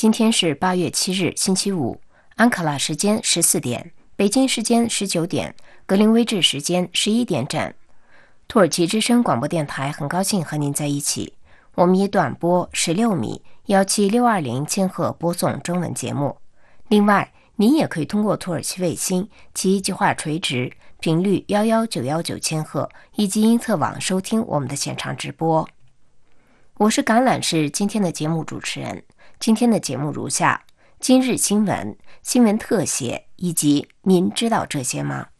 今天是8月7日，星期五，安卡拉时间14点，北京时间19点，格林威治时间11点整。土耳其之声广播电台很高兴和您在一起。我们以短波16米17620千赫播送中文节目。另外，您也可以通过土耳其卫星其计划垂直频率11919千赫以及因测网收听我们的现场直播。我是橄榄市今天的节目主持人。今天的节目如下：今日新闻、新闻特写以及您知道这些吗？